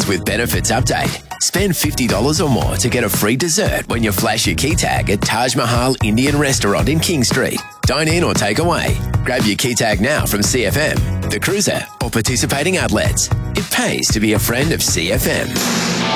Friends with Benefits update. Spend $50 or more to get a free dessert when you flash your key tag at Taj Mahal Indian Restaurant in King Street. Dine in or take away. Grab your key tag now from CFM, The Cruiser, or participating outlets. It pays to be a friend of CFM.